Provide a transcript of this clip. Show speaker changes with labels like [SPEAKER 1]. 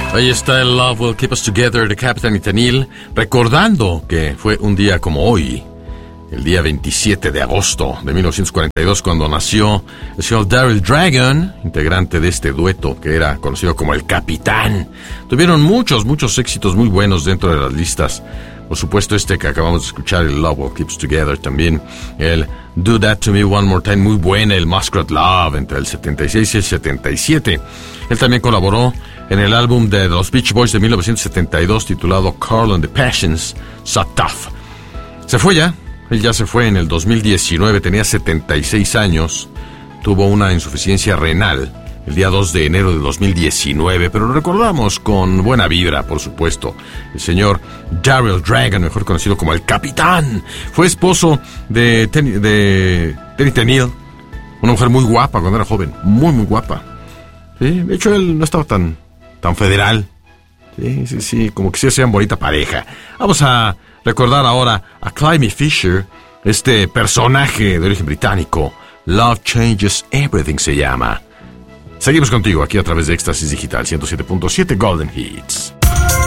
[SPEAKER 1] Ahí está el Love Will Keep Us Together de Captain y Tennille, recordando que fue un día como hoy, el día 27 de agosto de 1942, cuando nació el señor Daryl Dragon, integrante de este dueto que era conocido como el Capitán. Tuvieron muchos éxitos muy buenos dentro de las listas. Por supuesto, este que acabamos de escuchar, el Love Will Keep Us Together, también el Do That To Me One More Time, muy buena, el Muskrat Love, entre el 76 y el 77. Él también colaboró en el álbum de los Beach Boys de 1972, titulado Carl and the Passions, So Tough. Se fue ya. Él ya se fue en el 2019, tenía 76 años, tuvo una insuficiencia renal el día 2 de enero de 2019, pero lo recordamos con buena vibra, por supuesto. El señor Daryl Dragon, mejor conocido como el Capitán, fue esposo de Tennille Tennille, una mujer muy guapa cuando era joven, muy guapa. Sí, de hecho él no estaba tan federal. Sí, como que sí hacían bonita pareja. Vamos a recordar ahora a Climie Fisher, este personaje de origen británico. Love Changes Everything se llama. Seguimos contigo aquí a través de Éxtasis Digital 107.7 Golden Hits.